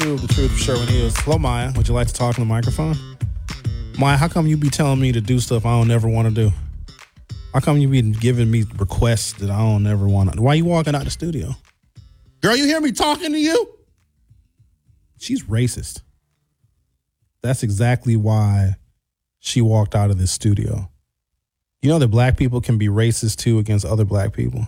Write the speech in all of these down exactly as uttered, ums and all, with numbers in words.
The truth of Sherwin Hills. Hello, Maya. Would you like to talk on the microphone? Maya, how come you be telling me to do stuff I don't ever want to do? How come you be giving me requests that I don't ever want to? Why you walking out the studio? Girl, you hear me talking to you? She's racist. That's exactly why she walked out of this studio. You know that black people can be racist too against other black people.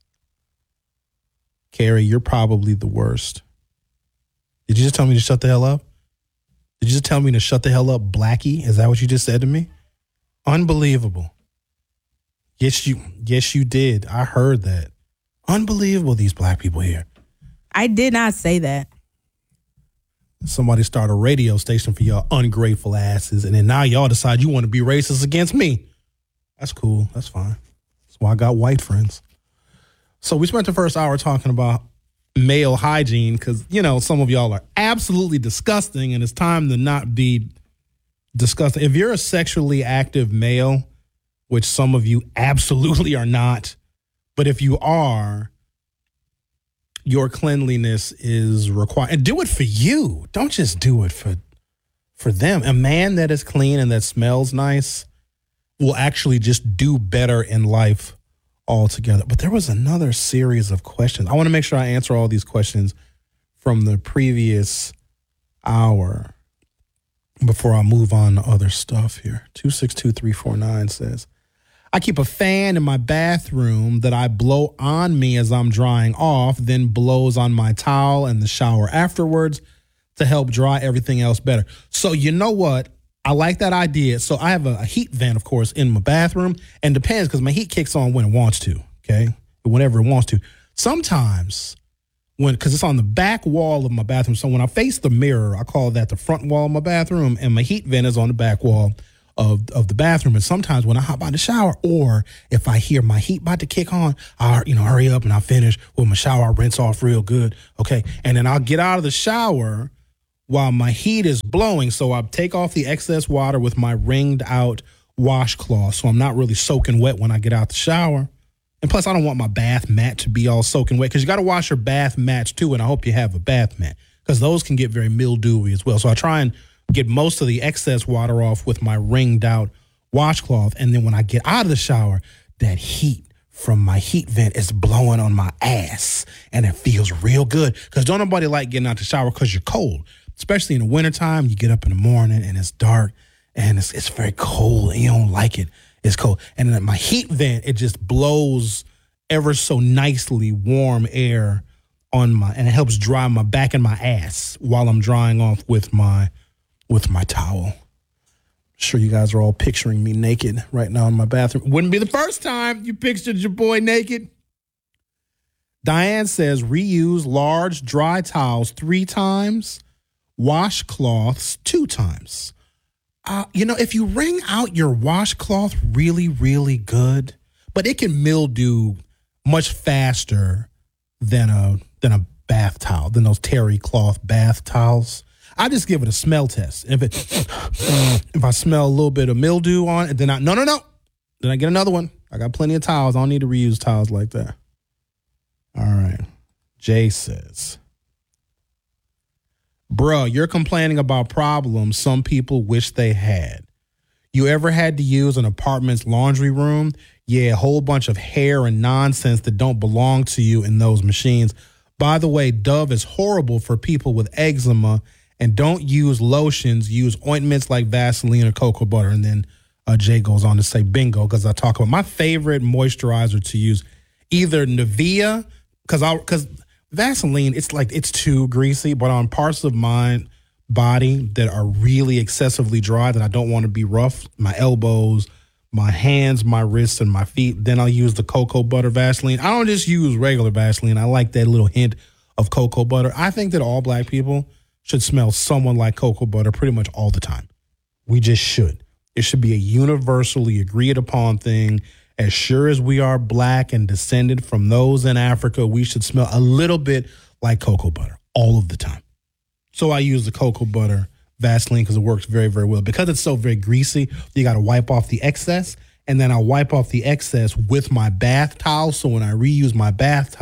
Carrie, you're probably the worst. Did you just tell me to shut the hell up? Did you just tell me to shut the hell up, Blackie? Is that what you just said to me? Unbelievable. Yes, you yes, you did. I heard that. Unbelievable, these black people here. I did not say that. Somebody start a radio station for y'all ungrateful asses, and then now y'all decide you want to be racist against me. That's cool. That's fine. That's why I got white friends. So we spent the first hour talking about male hygiene because, you know, some of y'all are absolutely disgusting and it's time to not be disgusting. If you're a sexually active male, which some of you absolutely are not, but if you are, your cleanliness is required. And do it for you. Don't just do it for, for them. A man that is clean and that smells nice will actually just do better in life altogether. But there was another series of questions. I want to make sure I answer all these questions from the previous hour before I move on to other stuff here. two six two three four nine says, I keep a fan in my bathroom that I blow on me as I'm drying off, then blows on my towel and the shower afterwards to help dry everything else better. So you know what? I like that idea. So I have a, a heat vent, of course, in my bathroom, and depends because my heat kicks on when it wants to, okay? Whenever it wants to. Sometimes, when because it's on the back wall of my bathroom, so when I face the mirror, I call that the front wall of my bathroom, and my heat vent is on the back wall of, of the bathroom. And sometimes when I hop out the shower, or if I hear my heat about to kick on, I'll you know, hurry up and I'll finish with my shower, I'll rinse off real good, okay? And then I'll get out of the shower while my heat is blowing, so I take off the excess water with my wringed out washcloth, so I'm not really soaking wet when I get out the shower. And plus, I don't want my bath mat to be all soaking wet, because you got to wash your bath mats too, and I hope you have a bath mat, because those can get very mildewy as well. So I try and get most of the excess water off with my wringed out washcloth, and then when I get out of the shower, that heat from my heat vent is blowing on my ass, and it feels real good, because don't nobody like getting out the shower because you're cold. Especially in the wintertime, you get up in the morning and it's dark and it's it's very cold and you don't like it. It's cold. And then my heat vent, it just blows ever so nicely warm air on my, and it helps dry my back and my ass while I'm drying off with my with my towel. I'm sure you guys are all picturing me naked right now in my bathroom. Wouldn't be the first time you pictured your boy naked. Diane says reuse large dry towels three times. Washcloths two times. Uh, you know, if you wring out your washcloth really, really good, but it can mildew much faster than a than a bath towel, than those terry cloth bath towels. I just give it a smell test. If it if I smell a little bit of mildew on it, then I no no no. Then I get another one. I got plenty of towels. I don't need to reuse towels like that. All right. Jay says, bruh, you're complaining about problems some people wish they had. You ever had to use an apartment's laundry room? Yeah, a whole bunch of hair and nonsense that don't belong to you in those machines. By the way, Dove is horrible for people with eczema, and don't use lotions. Use ointments like Vaseline or cocoa butter. And then uh, Jay goes on to say bingo, because I talk about my favorite moisturizer to use, either Nivea, because I because Vaseline, it's like, it's too greasy, but on parts of my body that are really excessively dry that I don't want to be rough, my elbows, my hands, my wrists, and my feet, then I'll use the cocoa butter Vaseline. I don't just use regular Vaseline. I like that little hint of cocoa butter. I think that all black people should smell someone like cocoa butter pretty much all the time. We just should. It should be a universally agreed upon thing. As sure as we are black and descended from those in Africa, we should smell a little bit like cocoa butter all of the time. So I use the cocoa butter Vaseline because it works very, very well. Because it's so very greasy, you got to wipe off the excess, and then I wipe off the excess with my bath towel. So when I reuse my bath towel,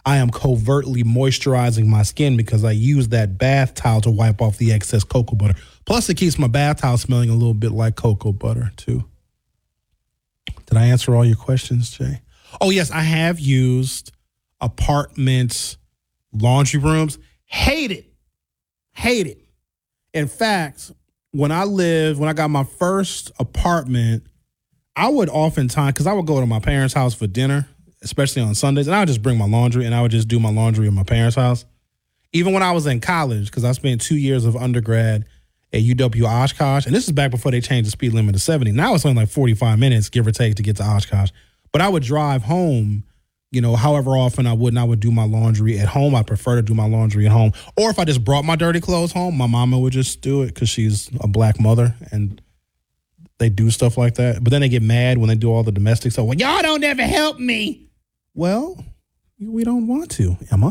I am covertly moisturizing my skin because I use that bath towel to wipe off the excess cocoa butter. Plus, it keeps my bath towel smelling a little bit like cocoa butter, too. Did I answer all your questions, Jay? Oh, yes, I have used apartments, laundry rooms. Hate it. Hate it. In fact, when I lived, when I got my first apartment, I would oftentimes, because I would go to my parents' house for dinner, especially on Sundays, and I would just bring my laundry, and I would just do my laundry at my parents' house. Even when I was in college, because I spent two years of undergrad at U W Oshkosh, and this is back before they changed the speed limit to seventy. Now it's only like forty-five minutes, give or take, to get to Oshkosh. But I would drive home, you know, however often I would, and I would do my laundry at home. I prefer to do my laundry at home. Or if I just brought my dirty clothes home, my mama would just do it because she's a black mother, and they do stuff like that. But then they get mad when they do all the domestic stuff. Well, y'all don't ever help me. Well, we don't want to, Emma.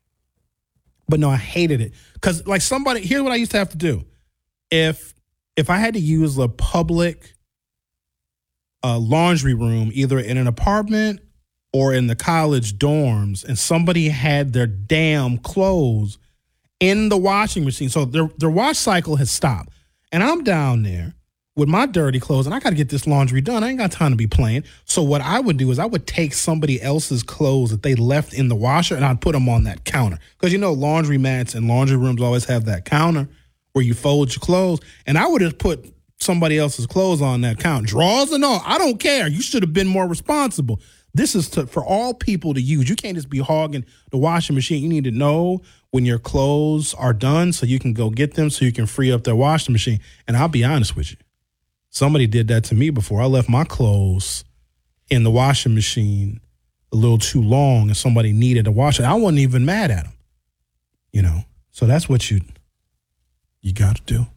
But no, I hated it. Because, like, somebody, here's what I used to have to do. If if I had to use a public uh, laundry room, either in an apartment or in the college dorms, and somebody had their damn clothes in the washing machine, so their their wash cycle has stopped, and I'm down there with my dirty clothes, and I got to get this laundry done. I ain't got time to be playing. So what I would do is I would take somebody else's clothes that they left in the washer, and I'd put them on that counter. Because, you know, laundry mats and laundry rooms always have that counter where you fold your clothes. And I would just put somebody else's clothes on that counter. Drawers and all. I don't care. You should have been more responsible. This is to, for all people to use. You can't just be hogging the washing machine. You need to know when your clothes are done so you can go get them so you can free up that washing machine. And I'll be honest with you. Somebody did that to me before. I left my clothes in the washing machine a little too long and somebody needed to wash it. I wasn't even mad at them, you know. So that's what you you got to do.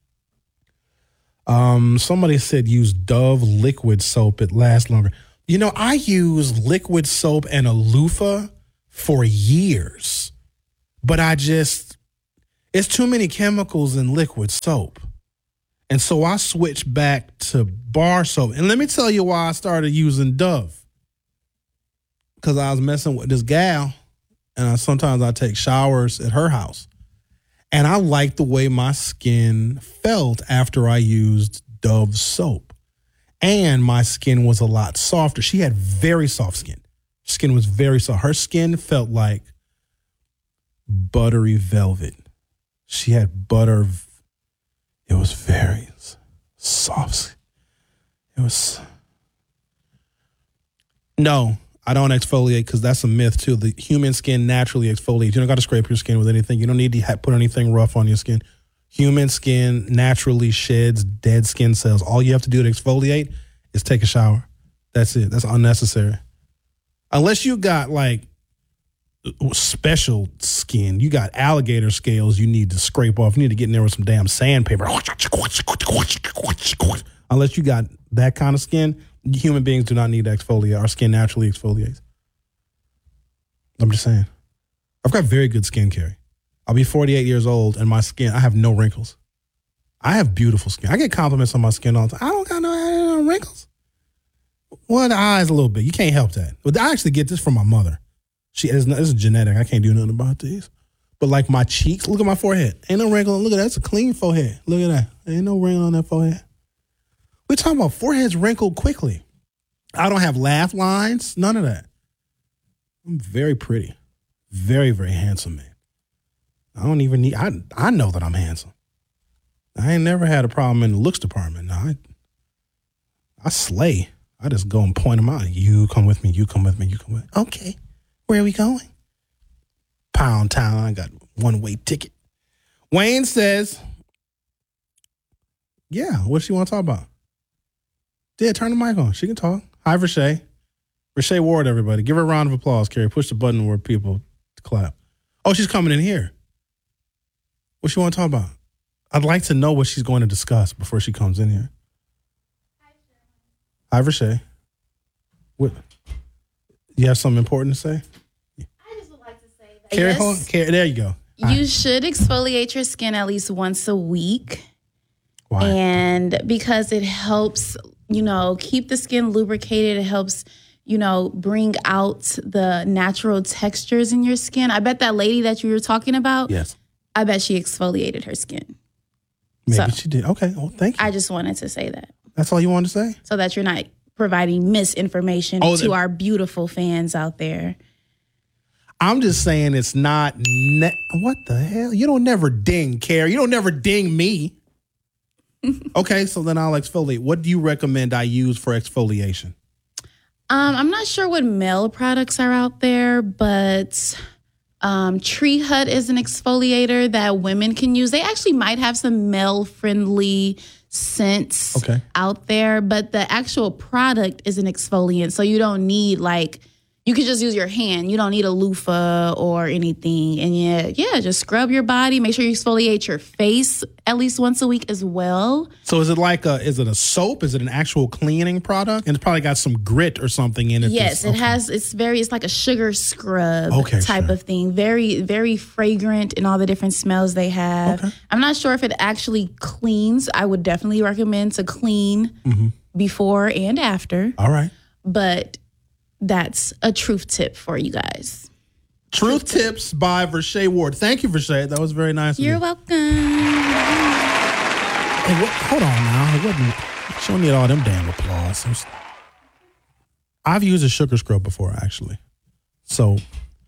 Um, somebody said use Dove liquid soap. It lasts longer. You know, I use liquid soap and a loofah for years, but I just, it's too many chemicals in liquid soap. And so I switched back to bar soap. And let me tell you why I started using Dove. Because I was messing with this gal, and I, sometimes I take showers at her house. And I liked the way my skin felt after I used Dove soap. And my skin was a lot softer. She had very soft skin. Skin was very soft. Her skin felt like buttery velvet. She had butter. It was very soft. It was. No, I don't exfoliate because that's a myth too. The human skin naturally exfoliates. You don't got to scrape your skin with anything. You don't need to put anything rough on your skin. Human skin naturally sheds dead skin cells. All you have to do to exfoliate is take a shower. That's it. That's unnecessary. Unless you got like special skin, you got alligator scales you need to scrape off. You need to get in there with some damn sandpaper. Unless you got that kind of skin, human beings do not need to exfoliate. Our skin naturally exfoliates. I'm just saying. I've got very good skin, Carrie. I'll be forty-eight years old, and my skin, I have no wrinkles. I have beautiful skin. I get compliments on my skin all the time. I don't got no, no wrinkles. Well, the eyes a little bit. You can't help that. But I actually get this from my mother. She is this is genetic. I can't do nothing about these. But like my cheeks, look at my forehead. Ain't no wrinkle. Look at that. It's a clean forehead. Look at that. Ain't no wrinkle on that forehead. We're talking about foreheads wrinkled quickly. I don't have laugh lines. None of that. I'm very pretty. Very, very handsome man. I don't even need, I I know that I'm handsome. I ain't never had a problem in the looks department. No, I, I slay. I just go and point them out. You come with me. You come with me. You come with me. Okay. Where are we going? Pound Town. I got one-way ticket. Wayne says, yeah, what does she want to talk about? Yeah, turn the mic on. She can talk. Hi, Rashay. Rashay Ward, everybody. Give her a round of applause, Carrie. Push the button where people clap. Oh, she's coming in here. What she want to talk about? I'd like to know what she's going to discuss before she comes in here. Hi, Rashay. What? You have something important to say? I just would like to say that Carrie, yes, hold, Carrie, there you go. All you right. should exfoliate your skin at least once a week. Why? And because it helps, you know, keep the skin lubricated. It helps you know, bring out the natural textures in your skin. I bet that lady that you were talking about, yes, I bet she exfoliated her skin. Maybe So, she did. Okay, well, thank you. I just wanted to say that. That's all you wanted to say? So that you're not providing misinformation Oh, to the- our beautiful fans out there. I'm just saying it's not. Ne- what the hell? You don't never ding, Carrie. You don't never ding me. Okay, so then I'll exfoliate. What do you recommend I use for exfoliation? Um, I'm not sure what male products are out there, but um, Tree Hut is an exfoliator that women can use. They actually might have some male-friendly scents Okay. out there, but the actual product is an exfoliant, so you don't need like you could just use your hand. You don't need a loofah or anything. And yeah, yeah, just scrub your body. Make sure you exfoliate your face at least once a week as well. So is it like a? Is it a soap? Is it an actual cleaning product? And it's probably got some grit or something in it. Yes, that's- it has. It's very. It's like a sugar scrub Okay, type sure. of thing. Very, very fragrant in all the different smells they have. Okay. I'm not sure if it actually cleans. I would definitely recommend to clean Mm-hmm. before and after. All right. But that's a truth tip for you guys. Truth Tips by Vershay Ward. Thank you, Vershay. That was very nice of You're you. welcome. Hey, what, hold on now. It wasn't, she don't need all them damn applause. It was- I've used a sugar scrub before, actually. So,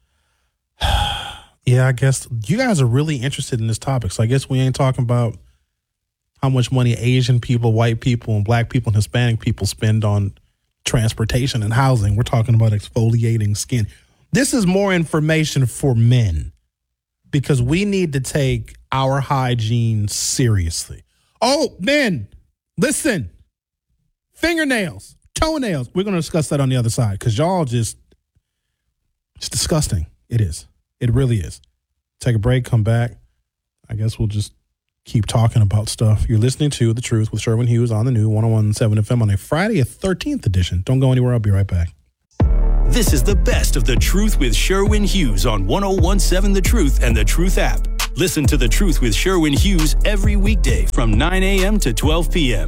yeah, I guess you guys are really interested in this topic. So I guess we ain't talking about how much money Asian people, white people, and black people and Hispanic people spend on transportation and housing. We're talking about exfoliating skin. This is more information for men because we need to take our hygiene seriously. Oh, men, listen. Fingernails, toenails. We're going to discuss that on the other side because y'all just, it's disgusting. It is. It really is. Take a break, come back. I guess we'll just keep talking about stuff. You're listening to The Truth with Sherwin Hughes on the new one oh one point seven F M on a Friday, a thirteenth edition. Don't go anywhere. I'll be right back. This is the best of The Truth with Sherwin Hughes on one oh one point seven The Truth and The Truth app. Listen to The Truth with Sherwin Hughes every weekday from nine a.m. to twelve p.m.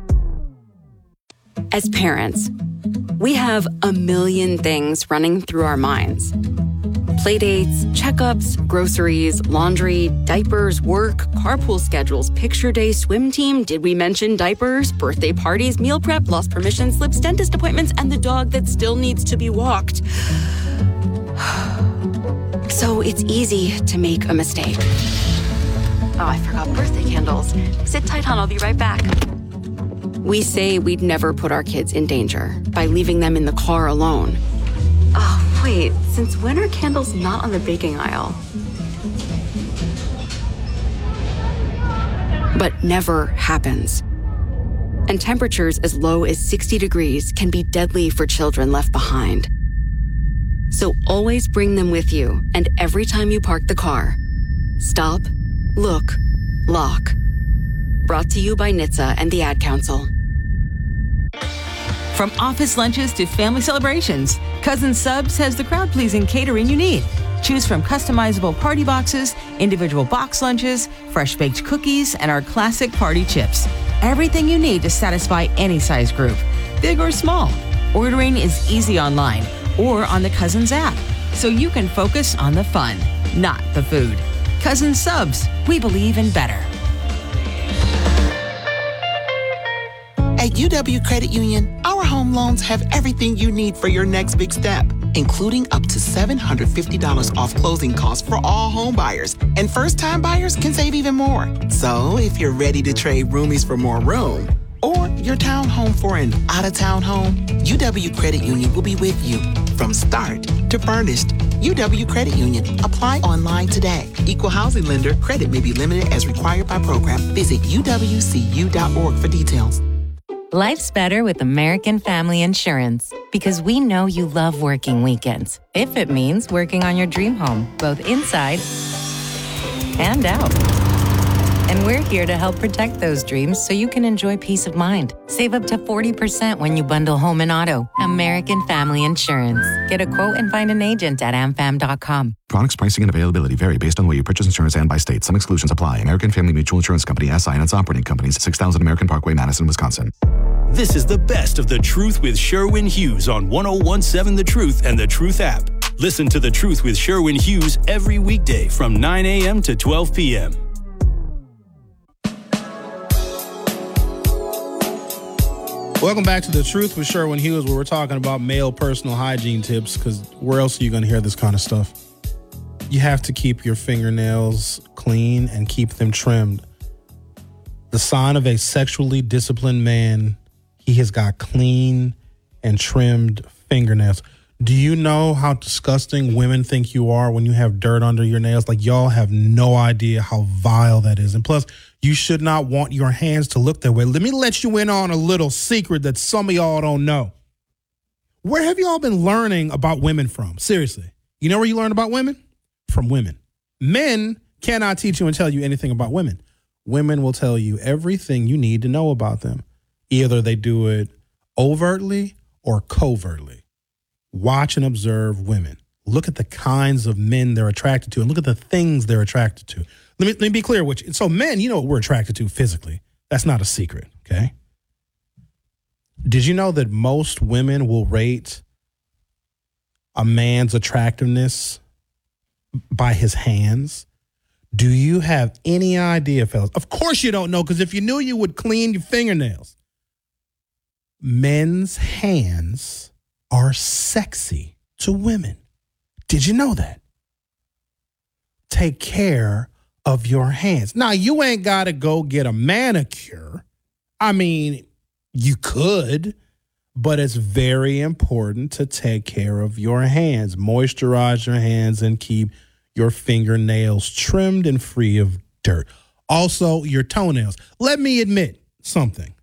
As parents, we have a million things running through our minds. Playdates, checkups, groceries, laundry, diapers, work, carpool schedules, picture day, swim team, did we mention diapers, birthday parties, meal prep, lost permission slips, dentist appointments, and the dog that still needs to be walked. So it's easy to make a mistake. Oh, I forgot birthday candles. Sit tight, hon, I'll be right back. We say we'd never put our kids in danger by leaving them in the car alone. Oh, wait, since when are candles not on the baking aisle? But never happens. And temperatures as low as sixty degrees can be deadly for children left behind. So always bring them with you, and every time you park the car, stop, look, lock. Brought to you by N H T S A and the Ad Council. From office lunches to family celebrations, Cousin Subs has the crowd-pleasing catering you need. Choose from customizable party boxes, individual box lunches, fresh-baked cookies, and our classic party chips. Everything you need to satisfy any size group, big or small. Ordering is easy online or on the Cousins app, so you can focus on the fun, not the food. Cousin Subs, we believe in better. At U W Credit Union, our home loans have everything you need for your next big step, including up to seven hundred fifty dollars off closing costs for all home buyers. And first-time buyers can save even more. So if you're ready to trade roomies for more room, or your townhome for an out-of-town home, U W Credit Union will be with you from start to furnished. U W Credit Union. Apply online today. Equal housing lender. Credit may be limited as required by program. Visit U W C U dot org for details. Life's better with American Family Insurance because we know you love working weekends. If it means working on your dream home, both inside and out. And we're here to help protect those dreams so you can enjoy peace of mind. Save up to forty percent when you bundle home and auto. American Family Insurance. Get a quote and find an agent at a m fam dot com. Products, pricing, and availability vary based on the way you purchase insurance and by state. Some exclusions apply. American Family Mutual Insurance Company, S I and its operating companies, six thousand American Parkway, Madison, Wisconsin. This is the best of The Truth with Sherwin Hughes on one oh one seven The Truth and The Truth app. Listen to The Truth with Sherwin Hughes every weekday from nine a.m. to twelve p.m. Welcome back to The Truth with Sherwin Hughes, where we're talking about male personal hygiene tips, because where else are you going to hear this kind of stuff? You have to keep your fingernails clean and keep them trimmed. The sign of a sexually disciplined man, he has got clean and trimmed fingernails. Do you know how disgusting women think you are when you have dirt under your nails? Like, y'all have no idea how vile that is. And plus, you should not want your hands to look that way. Let me let you in on a little secret that some of y'all don't know. Where have y'all been learning about women from? Seriously. You know where you learn about women? From women. Men cannot teach you and tell you anything about women. Women will tell you everything you need to know about them. Either they do it overtly or covertly. Watch and observe women. Look at the kinds of men they're attracted to and look at the things they're attracted to. Let me, let me be clear with you. So men, you know what we're attracted to physically. That's not a secret, okay? Did you know that most women will rate a man's attractiveness by his hands? Do you have any idea, fellas? Of course you don't know, because if you knew, you would clean your fingernails. Men's hands are sexy to women. Did you know that? Take care of your hands. Now, you ain't got to go get a manicure. I mean, you could, but it's very important to take care of your hands. Moisturize your hands and keep your fingernails trimmed and free of dirt. Also, your toenails. Let me admit something.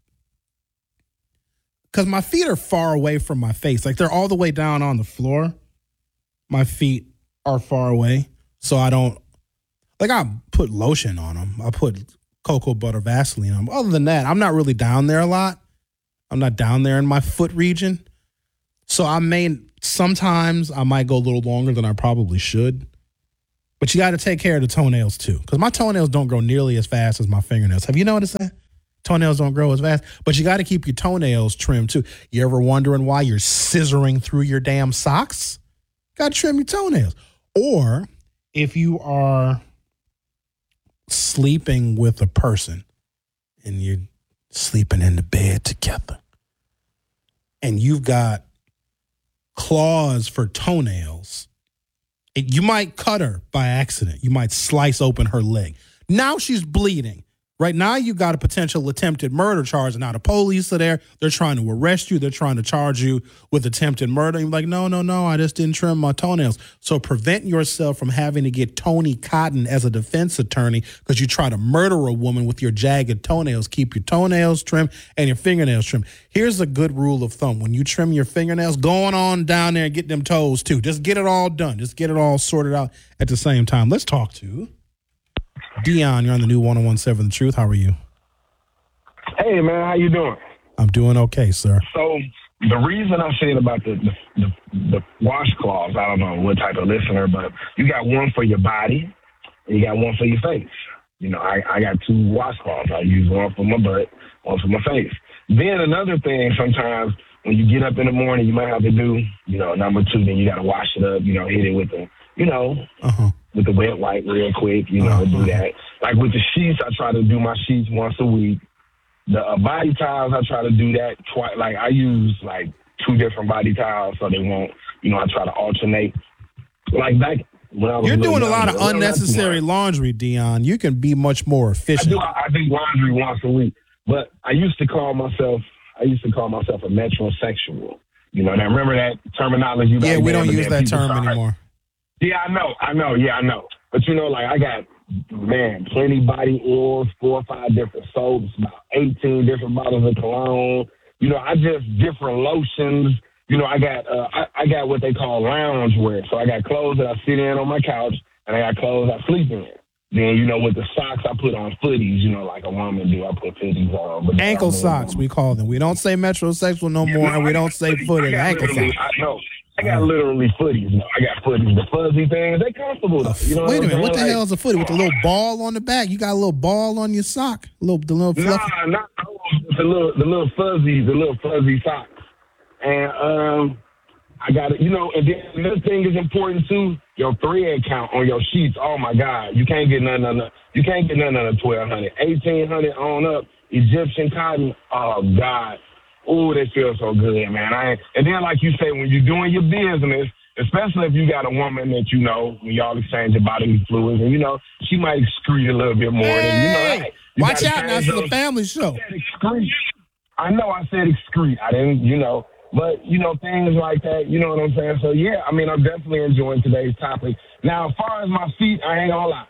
Because my feet are far away from my face. Like, they're all the way down on the floor. My feet are far away. So I don't, like, I put lotion on them. I put cocoa butter Vaseline on them. Other than that, I'm not really down there a lot. I'm not down there in my foot region. So I may, sometimes I might go a little longer than I probably should. But you got to take care of the toenails, too. Because my toenails don't grow nearly as fast as my fingernails. Have you noticed that? Toenails don't grow as fast, but you got to keep your toenails trimmed too. You ever wondering why you're scissoring through your damn socks? Got to trim your toenails. Or if you are sleeping with a person and you're sleeping in the bed together and you've got claws for toenails, it, you might cut her by accident. You might slice open her leg. Now she's bleeding. Right now, you got a potential attempted murder charge. Now, the police are there. They're trying to arrest you. They're trying to charge you with attempted murder. You're like, no, no, no, I just didn't trim my toenails. So prevent yourself from having to get Tony Cotton as a defense attorney because you try to murder a woman with your jagged toenails. Keep your toenails trimmed and your fingernails trimmed. Here's a good rule of thumb. When you trim your fingernails, go on down there and get them toes, too. Just get it all done. Just get it all sorted out at the same time. Let's talk to Dion. You're on the new one oh one seven The Truth. How are you? Hey, man. How you doing? I'm doing okay, sir. So the reason I'm saying about the, the, the, the washcloths, I don't know what type of listener, but you got one for your body and you got one for your face. You know, I, I got two washcloths. I use one for my butt, one for my face. Then another thing, sometimes when you get up in the morning, you might have to do, you know, number two, then you got to wash it up, you know, hit it with the, you know, uh-huh. with the wet wipe real quick, you know, uh-huh. do that. Like with the sheets, I try to do my sheets once a week. The uh, body towels, I try to do that twice. Like I use like two different body towels so they won't, you know, I try to alternate. Like back when I was You're doing a lot younger, of unnecessary laundry, Dion. You can be much more efficient. I do, I do laundry once a week, but I used to call myself, I used to call myself a metrosexual. You know, now remember that terminology? Yeah, we don't use that term anymore. Yeah, I know, I know, yeah, I know. But you know, like I got, man, plenty body oils, four or five different soaps, about eighteen different bottles of cologne. You know, I just different lotions. You know, I got uh, I, I got what they call lounge wear. So I got clothes that I sit in on my couch, and I got clothes I sleep in. Then, you know, with the socks, I put on footies, you know, like a woman do. I put footies on. But ankle socks, we call them. We don't say metrosexual no more, yeah, no, and we don't say footies. Ankle socks. I know. I got literally footies. No, I got footies. The fuzzy things, they comfortable though. You know Wait what a minute, what the like, hell is a footie? With the little ball on the back? You got a little ball on your sock? A little, the little fluffy? Nah, not, the little, the little fuzzy, the little fuzzy socks. And um, I got it, you know. And then another thing is important too. Your thread count on your sheets. Oh my God, you can't get none under. You can't get none under twelve hundred, eighteen hundred on up. Egyptian cotton. Oh God, oh they feel so good, man. I ain't, and then like you say, when you're doing your business, especially if you got a woman that you know, when y'all exchange your bodily fluids, and you know she might excrete a little bit more. Hey, than, you know, hey, you watch out now, this is a family show. Excrete. I know I said excrete. I didn't, you know. But, you know, things like that, you know what I'm saying? So, yeah, I mean, I'm definitely enjoying today's topic. Now, as far as my feet, I ain't gonna lie.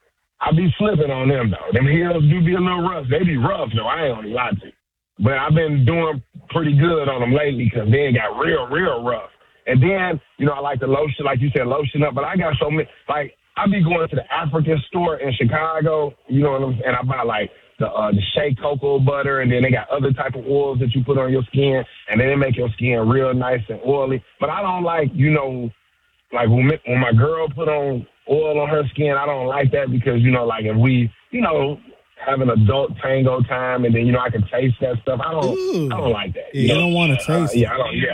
I be slipping on them, though. Them heels do be a little rough. They be rough, though. I ain't gonna lie to you. But I've been doing pretty good on them lately because they got real, real rough. And then, you know, I like to lotion, like you said, lotion up. But I got so many, like, I be going to the African store in Chicago, you know what I'm saying? And I buy, like, the uh, the shea cocoa butter, and then they got other type of oils that you put on your skin, and then they make your skin real nice and oily. But I don't like, you know, like when, when my girl put on oil on her skin, I don't like that because, you know, like if we, you know, have an adult tango time, and then, you know, I can taste that stuff. I don't, Ooh. I don't like that. You, yeah, you don't want to taste uh, Yeah, I don't, yeah.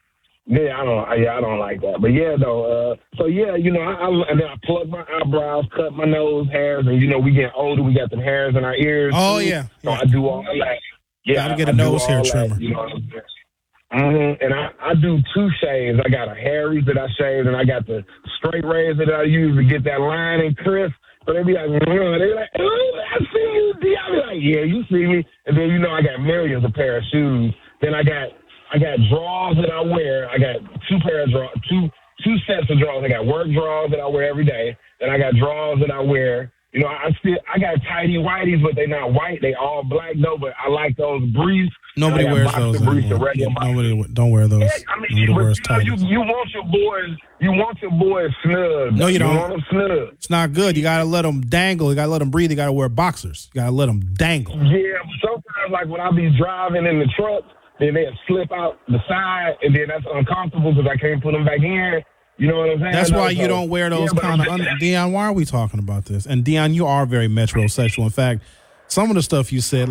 Yeah, I don't. Yeah, I don't like that. But yeah, though. Uh, so yeah, you know, I, I and then I plug my eyebrows, cut my nose hairs, and you know, we get older, we got them hairs in our ears. Oh too. yeah. So yeah. I do all that. Yeah, gotta get I, a I nose hair that, trimmer. You know what I'm saying? Mm-hmm. And I, I do two shaves. I got a hairy that I shave, and I got the straight razor that I use to get that line and crisp. So they be like, mm, they be like, oh, I see you, D. I be like, yeah, you see me. And then you know, I got millions of pair of shoes. Then I got. I got drawers that I wear. I got two pair of drawers, two two sets of drawers. I got work drawers that I wear every day. Then I got drawers that I wear. You know, I still I got tidy whities, but they not white. They all black though. But I like those briefs. Nobody wears those anymore. Yeah, nobody don't wear those. Yeah, I mean, nobody wears you, know, you, you want your boys. You want your boys snug. No, you, you don't. Want them snug. It's not good. You gotta let them dangle. You gotta let them breathe. You gotta wear boxers. You gotta let them dangle. Yeah, but sometimes like when I be driving in the truck. Then they'll slip out the side, and then that's uncomfortable because I can't put them back in. You know what I'm saying? That's why so, you don't wear those yeah, kind of... Un- Dion, why are we talking about this? And, Dion, you are very metrosexual. In fact, some of the stuff you said...